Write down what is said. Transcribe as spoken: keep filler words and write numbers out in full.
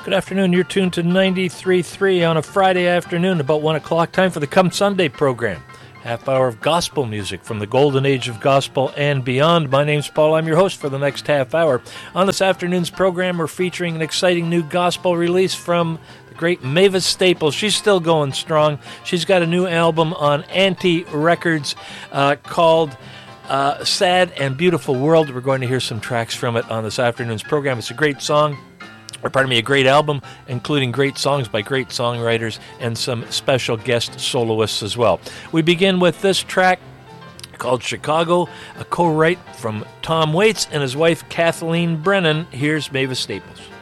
Good afternoon. You're tuned to ninety-three point three on a Friday afternoon, about one o'clock, time for the Come Sunday program. Half hour of gospel music from the golden age of gospel and beyond. My name's Paul. I'm your host for the next half hour. On this afternoon's program, we're featuring an exciting new gospel release from the great Mavis Staples. She's still going strong. She's got a new album on Anti Records uh, called uh, Sad and Beautiful World. We're going to hear some tracks from it on this afternoon's program. It's a great song. Or pardon me, a great album, including great songs by great songwriters and some special guest soloists as well. We begin with this track called Chicago, a co-write from Tom Waits and his wife Kathleen Brennan. Here's Mavis Staples.